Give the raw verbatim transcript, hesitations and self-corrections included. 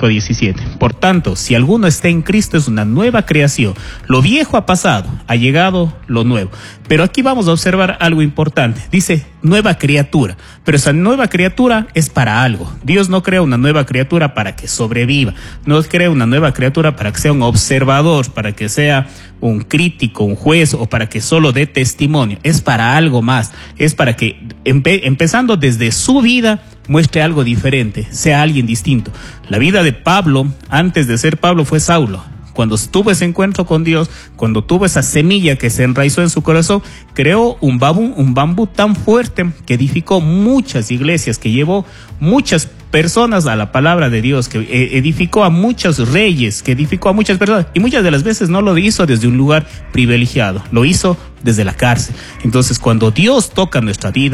cinco diecisiete. Por tanto, si alguno está en Cristo, es una nueva creación. Lo viejo ha pasado, ha llegado lo nuevo. Pero aquí vamos a observar algo importante. Dice nueva criatura, pero esa nueva criatura es para algo. Dios no crea una nueva criatura para que sobreviva, no crea una nueva criatura para que sea un observador, para que sea un crítico, un juez, o para que solo dé testimonio. Es para algo más, es para que empe- empezando desde su vida muestre algo diferente, sea alguien distinto. La vida de Pablo, antes de ser Pablo, fue Saulo. Cuando tuvo ese encuentro con Dios, cuando tuvo esa semilla que se enraizó en su corazón, creó un bambú, un bambú tan fuerte que edificó muchas iglesias, que llevó muchas personas a la palabra de Dios, que edificó a muchos reyes, que edificó a muchas personas, y muchas de las veces no lo hizo desde un lugar privilegiado, lo hizo desde la cárcel. Entonces, cuando Dios toca nuestra vida,